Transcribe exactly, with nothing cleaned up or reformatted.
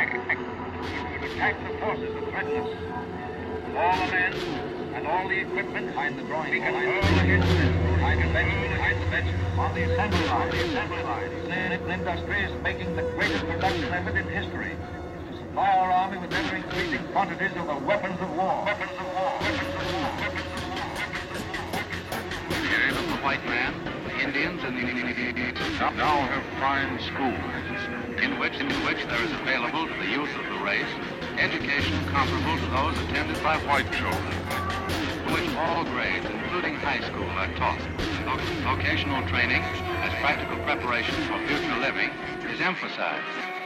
to attack the forces that threaten us. All the men and all the equipment behind the drawing we can hurl against them behind the bench, behind the bench, on the assembly line, the assembly line. The industry is making the greatest production effort in history to supply our army with ever-increasing quantities of the weapons of war. Weapons of war. Weapons of war. Weapons of war. The aim of the white man, the Indians, and the now have fine schools in which in which there is available to the youth of the race education comparable to those attended by white children, in which all grades, including high school, are taught. Vocational training as practical preparation for future living is emphasized.